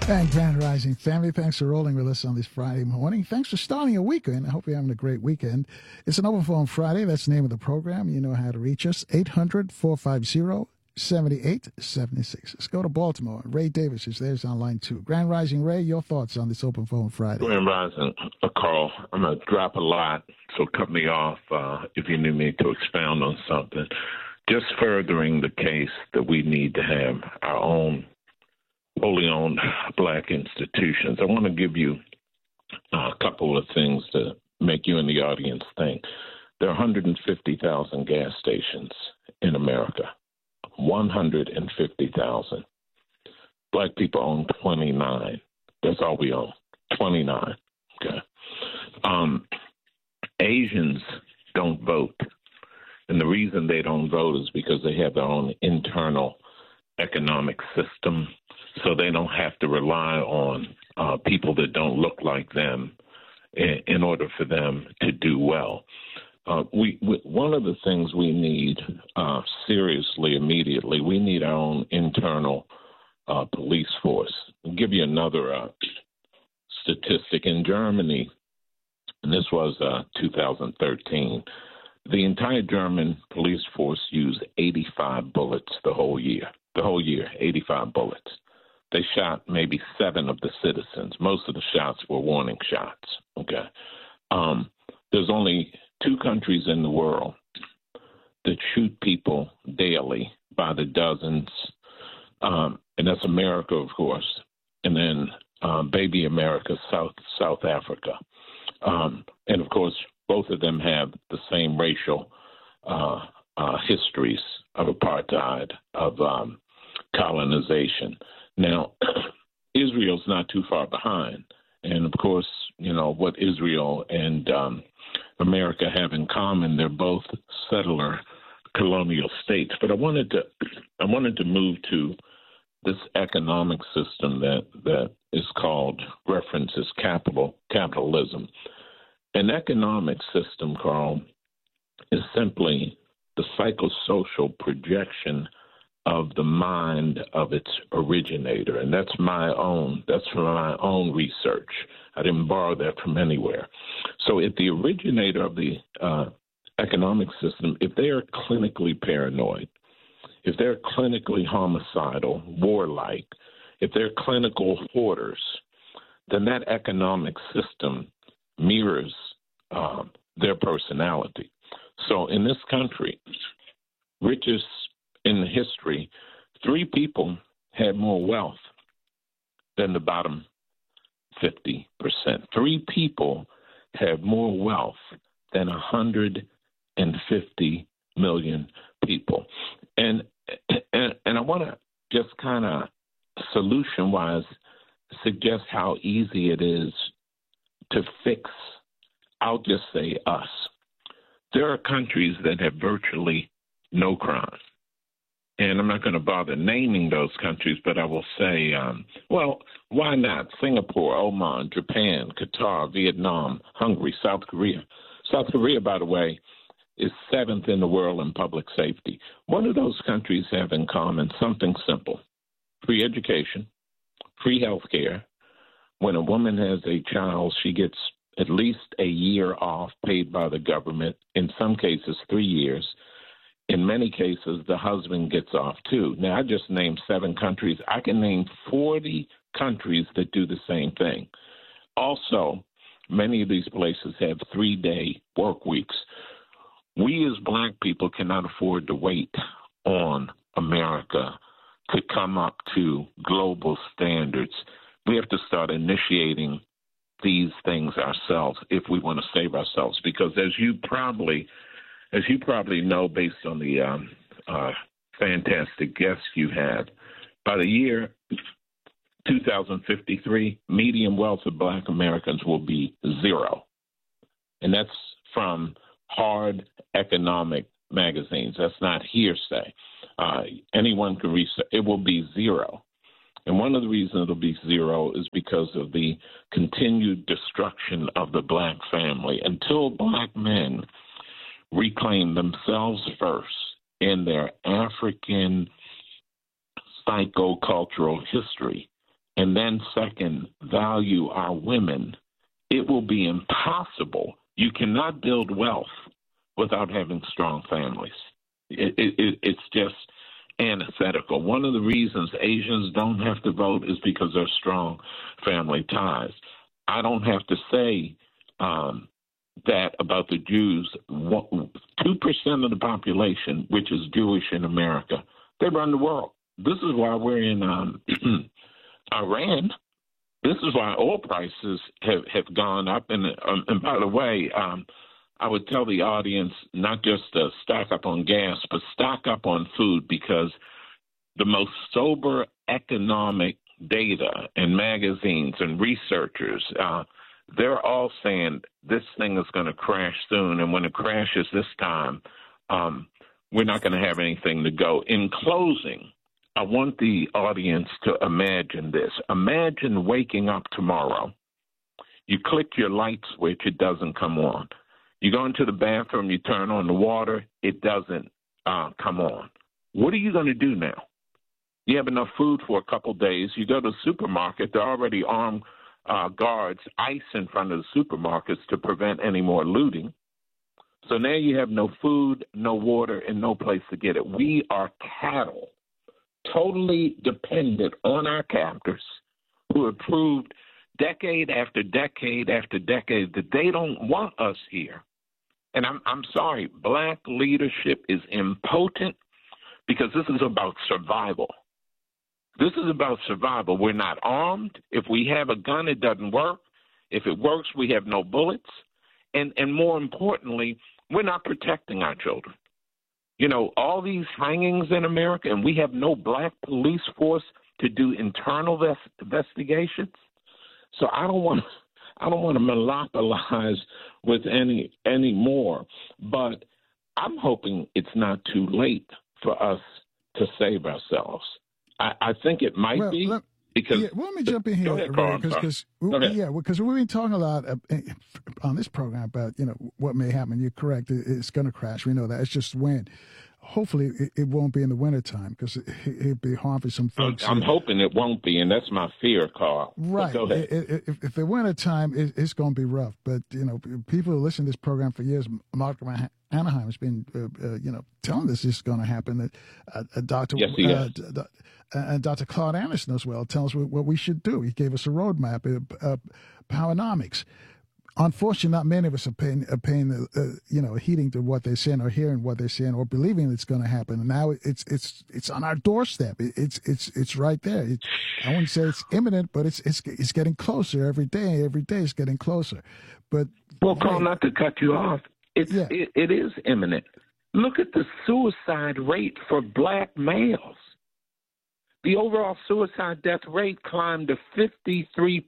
And Grand Rising family, thanks for rolling with us on this Friday morning. Thanks for starting a weekend. I hope you're having a great weekend. It's an Open Phone Friday. That's the name of the program. You know how to reach us. 800-450-7876. Let's go to Baltimore. Ray Davis is there. He's on line 2. Grand Rising Ray, your thoughts on this Open Phone Friday? Grand Rising, Carl. I'm going to drop a lot, so cut me off if you need me to expound on something. Just furthering the case that we need to have our own wholly owned black institutions. I want to give you a couple of things to make you and the audience think. There are 150,000 gas stations in America. 150,000. Black people own 29. That's all we own. 29. Okay. Asians don't vote. And the reason they don't vote is because they have their own internal economic system. So they don't have to rely on people that don't look like them in order for them to do well. One of the things we need seriously, immediately, we need our own internal police force. I'll give you another statistic. In Germany, and this was 2013, the entire German police force used 85 bullets the whole year. The whole year, 85 bullets. They shot maybe 7 of the citizens. Most of the shots were warning shots. Okay. There's only 2 countries in the world that shoot people daily by the dozens, and that's America, of course, and then baby America, South Africa. And, of course, both of them have the same racial histories of apartheid, of colonization. Now, Israel's not too far behind. And, of course, you know, what Israel and America have in common, they're both settler colonial states. But I wanted to move to this economic system that is called, references capitalism. An economic system, Carl, is simply the psychosocial projection of the mind of its originator. And that's from my own research. I didn't borrow that from anywhere. So if the originator of the economic system, if they are clinically paranoid, if they're clinically homicidal, warlike, if they're clinical hoarders, then that economic system mirrors their personality. So in this country, richest in history, 3 people had more wealth than the bottom 50%. 3 people have more wealth than 150 million people. And I want to just kind of solution-wise suggest how easy it is to fix, I'll just say us. There are countries that have virtually no crime. And I'm not going to bother naming those countries, but I will say, well, why not? Singapore, Oman, Japan, Qatar, Vietnam, Hungary, South Korea. South Korea, by the way, is 7th in the world in public safety. What do those countries have in common? Something simple. Free education, free health care. When a woman has a child, she gets at least a year off paid by the government, in some cases 3 years. In many cases, the husband gets off too. Now, I just named 7 countries. I can name 40 countries that do the same thing. Also, many of these places have 3-day work weeks. We as black people cannot afford to wait on America to come up to global standards. We have to start initiating these things ourselves if we want to save ourselves. Because as you probably know, based on the fantastic guests you had, by the year 2053, median wealth of black Americans will be 0. And that's from hard economic magazines. That's not hearsay. Anyone can research. It will be 0. And one of the reasons it'll be 0 is because of the continued destruction of the black family. Until black men reclaim themselves first in their African psychocultural history and then second, value our women, it will be impossible. You cannot build wealth without having strong families. It's just antithetical. One of the reasons Asians don't have to vote is because they're strong family ties. I don't have to say that about the Jews. 2% of the population, which is Jewish in America, they run the world. This is why we're in Iran. This is why oil prices have gone up. And by the way, I would tell the audience not just to stock up on gas, but stock up on food, because the most sober economic data and magazines and researchers, they're all saying this thing is going to crash soon. And when it crashes this time, we're not going to have anything to go. In closing, I want the audience to imagine this. Imagine waking up tomorrow. You click your light switch, it doesn't come on. You go into the bathroom, you turn on the water, it doesn't come on. What are you going to do now? You have enough food for a couple days. You go to the supermarket, there are already armed guards, ice in front of the supermarkets to prevent any more looting. So now you have no food, no water, and no place to get it. We are cattle, totally dependent on our captors, who have proved decade after decade after decade that they don't want us here. And I'm sorry, black leadership is impotent, because this is about survival. This is about survival. We're not armed. If we have a gun, it doesn't work. If it works, we have no bullets. And more importantly, we're not protecting our children. You know, all these hangings in America, and we have no black police force to do internal investigations. So I don't want to monopolize with any more, but I'm hoping it's not too late for us to save ourselves. I think it might be. Because let me jump in here, because we've been talking a lot on this program about what may happen. You're correct; it's going to crash. We know that. It's just when. Hopefully, it won't be in the wintertime, because it'd be hard for some folks. I'm hoping it won't be, and that's my fear, Carl. Right. Go ahead. If the wintertime, it's going to be rough. But people who listen to this program for years, Mark Anaheim has been telling us this is going to happen. Dr. Yes, he has. And Dr. Claude Anderson as well tells us what we should do. He gave us a roadmap, Powernomics. Unfortunately, not many of us are paying heeding to what they're saying, or hearing what they're saying, or believing it's going to happen. And now it's on our doorstep. It's right there. I wouldn't say it's imminent, but it's getting closer every day. Every day it's getting closer. But Carl, not to cut you off, it is imminent. Look at the suicide rate for black males. The overall suicide death rate climbed to 53%.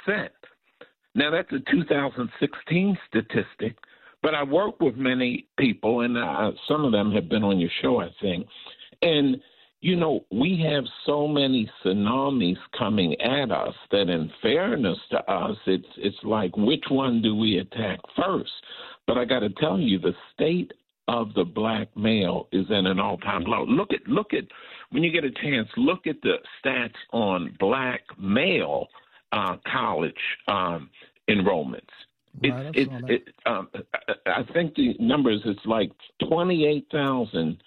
Now, that's a 2016 statistic, but I work with many people, and some of them have been on your show, I think. And, we have so many tsunamis coming at us that, in fairness to us, it's like, which one do we attack first? But I got to tell you, the state of the black male is at an all-time low. Look at when you get a chance, look at the stats on black male college enrollments. Right, I think the numbers, it's like 28,000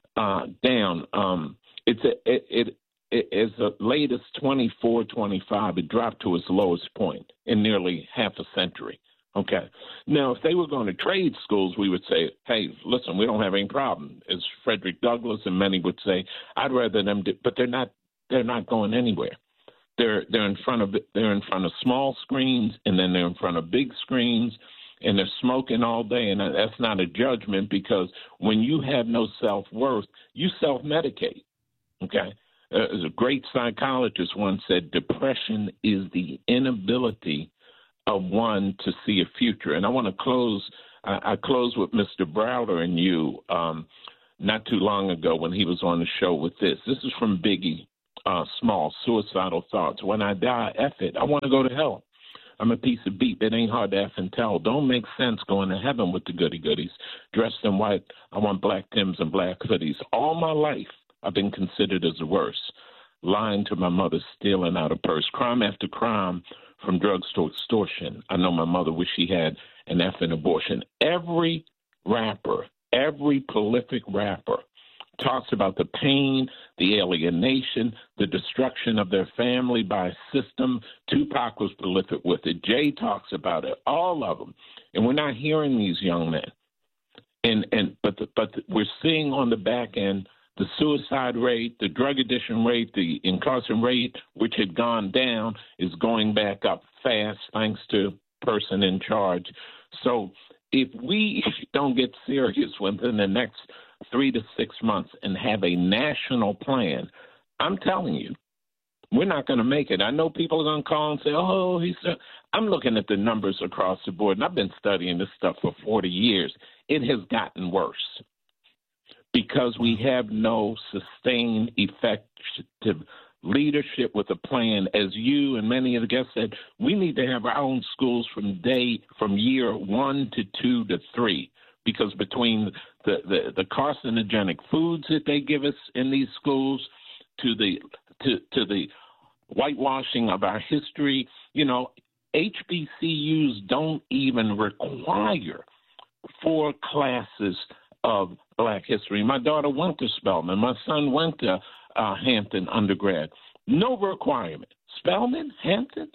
down. It as late as 24, 25, it dropped to its lowest point in nearly half a century. Okay. Now, if they were going to trade schools, we would say, hey, listen, we don't have any problem. As Frederick Douglass and many would say, I'd rather them do, but they're not going anywhere. They're in front of small screens, and then they're in front of big screens, and they're smoking all day. And that's not a judgment, because when you have no self-worth, you self-medicate. Okay. As a great psychologist once said, depression is the inability of one to see a future. And I want to close. I close with Mr. Browder and you not too long ago when he was on the show with this. This is from Biggie Small, Suicidal Thoughts. When I die, F it. I want to go to hell. I'm a piece of beef. It ain't hard to F and tell. Don't make sense going to heaven with the goody-goodies. Dressed in white, I want black Timbs and black hoodies. All my life, I've been considered as the worst. lying to my mother, stealing out a purse, crime after crime, from drugs to extortion. I know my mother wished she had an effing abortion. Every rapper, every prolific rapper talks about the pain, the alienation, the destruction of their family by a system. Tupac was prolific with it. Jay talks about it, all of them. And we're not hearing these young men. But we're seeing on the back end the suicide rate, the drug addiction rate, the incarceration rate, which had gone down, is going back up fast thanks to person in charge. So if we don't get serious within the next 3 to 6 months and have a national plan, I'm telling you, we're not going to make it. I know people are going to call and say, oh, I'm looking at the numbers across the board, and I've been studying this stuff for 40 years. It has gotten worse because we have no sustained, effective leadership with a plan. As you and many of the guests said, we need to have our own schools from year 1 to 2 to 3, because between the carcinogenic foods that they give us in these schools to the whitewashing of our history, HBCUs don't even require 4 classes of Black history. My daughter went to Spelman. My son went to Hampton undergrad. No requirement. Spelman, Hampton,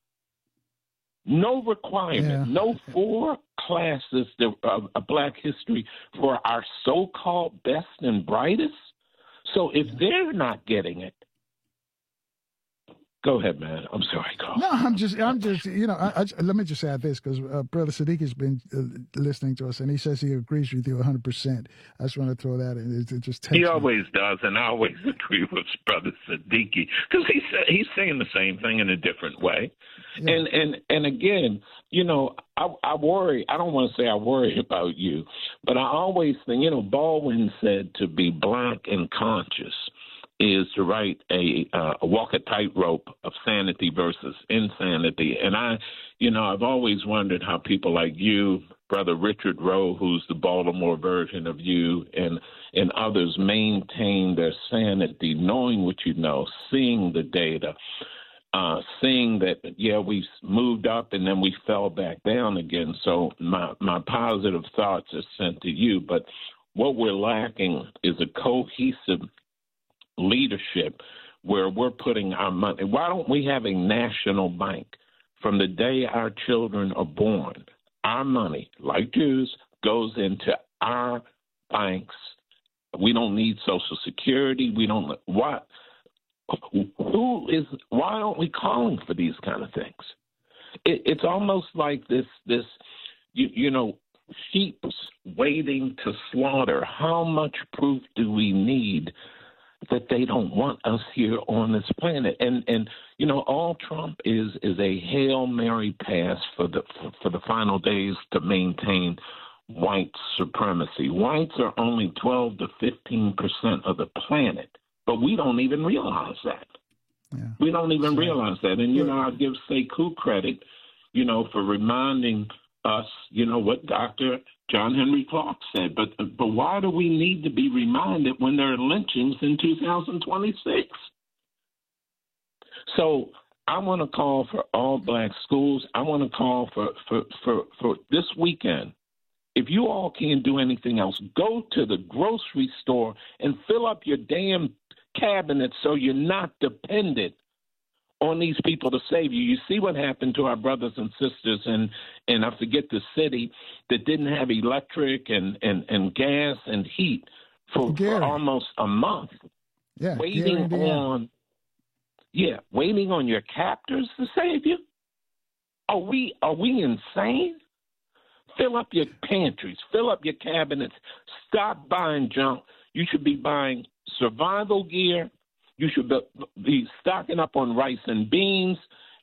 no requirement. Yeah. No 4 classes of Black history for our so-called best and brightest. So if they're not getting it, go ahead, man. I'm sorry, Carl. No, I'm just. Let me just add this, because Brother Sadiq has been listening to us, and he says he agrees with you 100%. I just want to throw that in. It just he always does, and I always agree with Brother Sadiq, because he's saying the same thing in a different way. Yeah. And again, I worry. I don't want to say I worry about you, but I always think, Baldwin said to be Black and conscious is to walk a tightrope of sanity versus insanity. And I've always wondered how people like you, Brother Richard Rowe, who's the Baltimore version of you, and others maintain their sanity, knowing what you know, seeing the data, seeing that, we moved up and then we fell back down again. So my positive thoughts are sent to you. But what we're lacking is a cohesive leadership where we're putting our money. Why don't we have a national bank? From the day our children are born, our money, like Jews, goes into our banks. We don't need Social Security. We don't. Why aren't we calling for these kind of things? It's almost like this sheep's waiting to slaughter. How much proof do we need that they don't want us here on this planet? And all Trump is a Hail Mary pass for the final days to maintain white supremacy. Whites are only 12 to 15% of the planet, but we don't even realize that. Yeah. We don't even realize that. And, I give Sekou credit, for reminding us, what Dr. John Henry Clark said. But why do we need to be reminded when there are lynchings in 2026? So I want to call for all Black schools. I want to call for this weekend. If you all can't do anything else, go to the grocery store and fill up your damn cabinet so you're not dependent on these people to save you. You see what happened to our brothers and sisters in I forget the city that didn't have electric and gas and heat for almost a month. Yeah, waiting on your captors to save you. Are we insane? Fill up your pantries, fill up your cabinets, stop buying junk. You should be buying survival gear. You should be stocking up on rice and beans.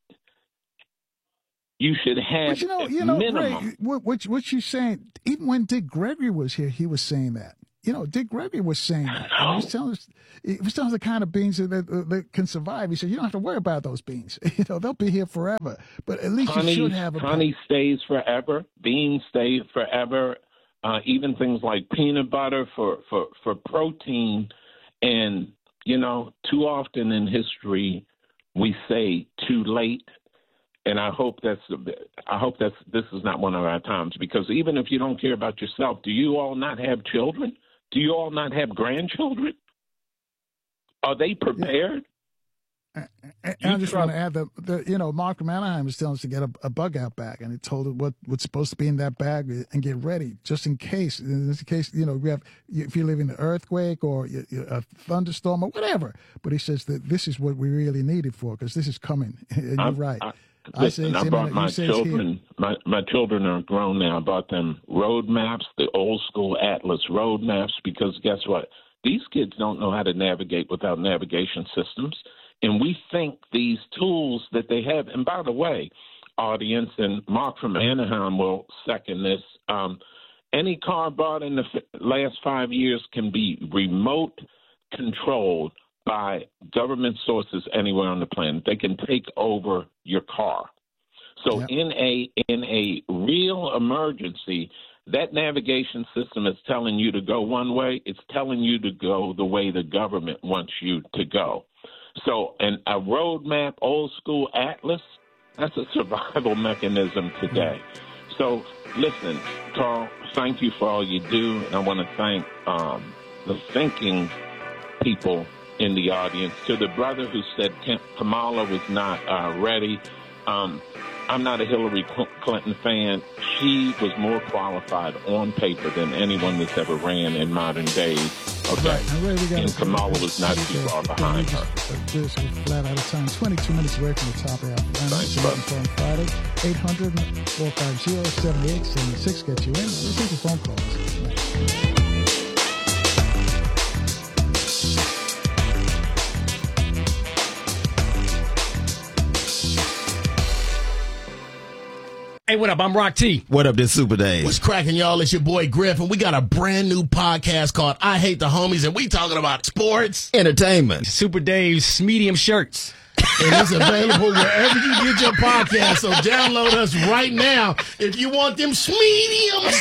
You should have minimum. Ray, what you're saying, even when Dick Gregory was here, he was saying that. Dick Gregory was saying that. He was telling us the kind of beans that can survive. He said, you don't have to worry about those beans. They'll be here forever. But at least you should have honey stays forever. Beans stay forever. Even things like peanut butter for protein. And too often in history we say too late, and I hope this is not one of our times, because even if you don't care about yourself, do you all not have children? Do you all not have grandchildren? Are they prepared? I just want to add that Mark from Anaheim was telling us to get a bug out bag, and he told us what's supposed to be in that bag and get ready just in case. In case we have, if you live in an earthquake or a thunderstorm or whatever. But he says that this is what we really need it for, because this is coming. And you're right. I brought my children. My children are grown now. I bought them road maps, the old school Atlas road maps, because guess what? These kids don't know how to navigate without navigation systems. And we think these tools that they have, and by the way, audience, and Mark from Anaheim will second this, any car bought in the last 5 years can be remote controlled by government sources anywhere on the planet. They can take over your car. So in a real emergency, that navigation system is telling you to go one way. It's telling you to go the way the government wants you to go. So a road map, old school Atlas, that's a survival mechanism today. So listen, Carl, thank you for all you do. And I want to thank the thinking people in the audience. To the brother who said Kamala was not ready, I'm not a Hillary Clinton fan. She was more qualified on paper than anyone that's ever ran in modern days. Okay. Right. And Kamala was not too far behind her. We're flat out of time. 22 minutes away from the top of our Thanks, on Friday. 800-450-7876. Get you in. Let's take the phone calls. Hey, what up? I'm Rock T. What up, this Super Dave? What's cracking, y'all? It's your boy Griff, and we got a brand new podcast called I Hate the Homies, and we talking about sports, entertainment, Super Dave's medium shirts. And it's available wherever you get your podcast, so download us right now if you want them mediums.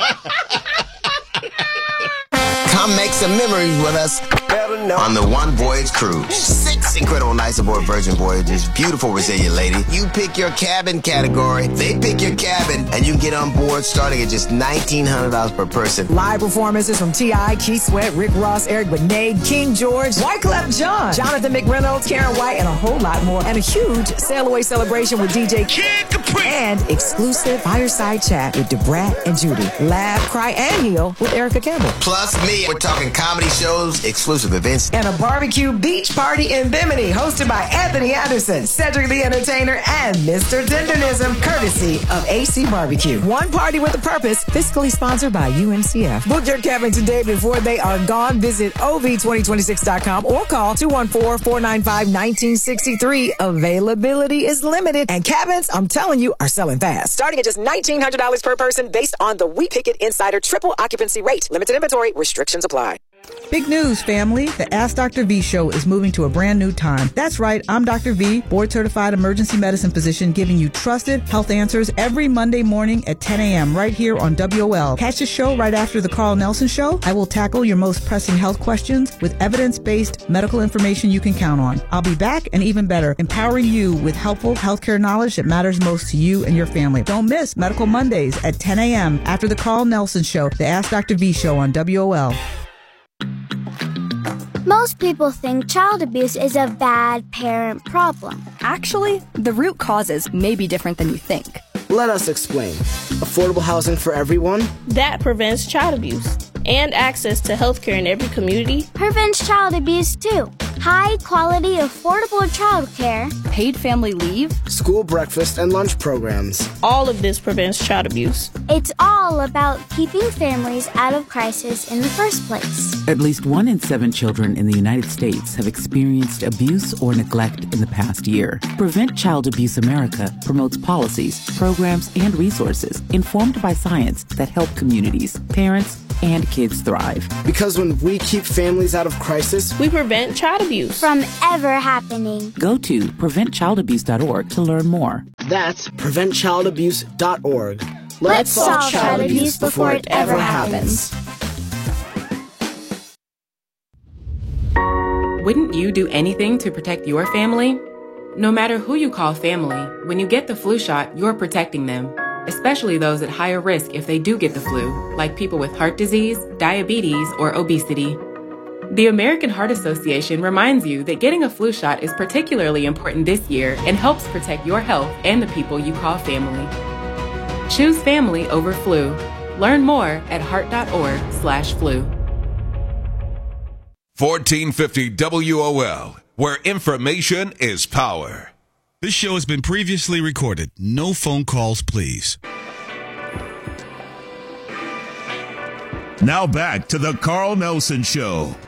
Come make some memories with us on the One Voyage Cruise. 6 incredible nights aboard Virgin Voyages. Beautiful, resilient lady. You pick your cabin category, they pick your cabin, and you can get on board starting at just $1,900 per person. Live performances from T.I., Keith Sweat, Rick Ross, Eric Benet, King George, Wyclef Jean, Jonathan McReynolds, Karen White, and a whole lot more. And a huge sail away celebration with DJ Kid Capri. And exclusive fireside chat with DeBrat and Judy. Laugh, cry, and heal with Erica Campbell. Plus me. We're talking comedy shows, exclusive events, and a barbecue beach party in Bimini, hosted by Anthony Anderson, Cedric the Entertainer, and Mr. Tendernism, courtesy of AC Barbecue. One party with a purpose, fiscally sponsored by UNCF. Book your cabin today before they are gone. Visit OV2026.com or call 214-495-1963. Availability is limited, and cabins, I'm telling you, are selling fast. Starting at just $1,900 per person based on the We Pick It Insider triple occupancy rate. Limited inventory, restrictions apply. Big news, family. The Ask Dr. V show is moving to a brand new time. That's right. I'm Dr. V, board-certified emergency medicine physician, giving you trusted health answers every Monday morning at 10 a.m. right here on WOL. Catch the show right after the Carl Nelson Show. I will tackle your most pressing health questions with evidence-based medical information you can count on. I'll be back, and even better, empowering you with helpful healthcare knowledge that matters most to you and your family. Don't miss Medical Mondays at 10 a.m. after the Carl Nelson Show, the Ask Dr. V show on WOL. Most people think child abuse is a bad parent problem. Actually, the root causes may be different than you think. Let us explain. Affordable housing for everyone? That prevents child abuse. And access to healthcare in every community prevents child abuse too. High quality, affordable child care, paid family leave, school breakfast and lunch programs. All of this prevents child abuse. It's all about keeping families out of crisis in the first place. At least 1 in 7 children in the United States have experienced abuse or neglect in the past year. Prevent Child Abuse America promotes policies, programs, and resources informed by science that help communities, parents, and kids thrive. Because when we keep families out of crisis, we prevent child abuse from ever happening. Go to preventchildabuse.org to learn more. That's preventchildabuse.org. Let's solve child abuse before it ever happens. Wouldn't you do anything to protect your family? No matter who you call family, when you get the flu shot, you're protecting them, especially those at higher risk if they do get the flu, like people with heart disease, diabetes, or obesity. The American Heart Association reminds you that getting a flu shot is particularly important this year and helps protect your health and the people you call family. Choose family over flu. Learn more at heart.org/flu. 1450 WOL, where information is power. This show has been previously recorded. No phone calls, please. Now back to the Carl Nelson Show.